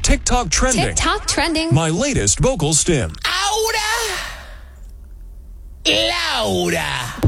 TikTok trending. TikTok trending. My latest vocal stim. Ahora, Laura.